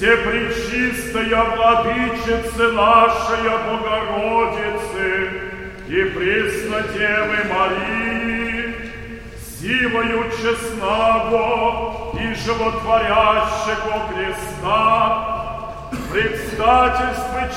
Всепречистая Владычице нашей Богородицы и Преснодевы Марии, силою честного и животворящего креста, предстательствуй